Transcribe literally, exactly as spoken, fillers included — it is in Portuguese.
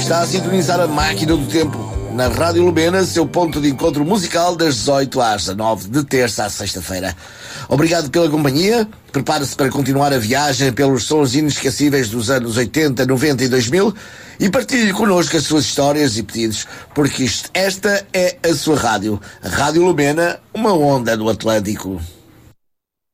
Está a sintonizar a máquina do tempo na Rádio Lumena, seu ponto de encontro musical das dezoito às dezanove, de terça à sexta-feira. Obrigado pela companhia. Prepare-se para continuar a viagem pelos sons inesquecíveis dos anos oitenta, noventa e dois mil e partilhe connosco as suas histórias e pedidos, porque isto, esta é a sua rádio. A Rádio Lumena, uma onda do Atlântico.